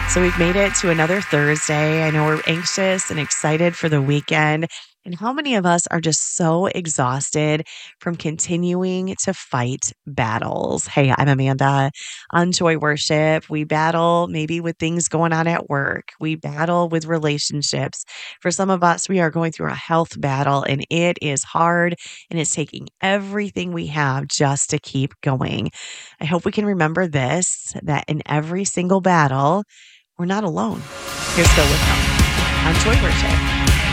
So we've made it to another Thursday. I know we're anxious and excited for the weekend. And how many of us are just so exhausted from continuing to fight battles? Hey, I'm Amanda on Joy Worship. We battle maybe with things going on at work. We battle with relationships. For some of us, we are going through a health battle and it is hard and it's taking everything we have just to keep going. I hope we can remember this, that in every single battle, we're not alone. Here's Phil Wickham on Joy Worship.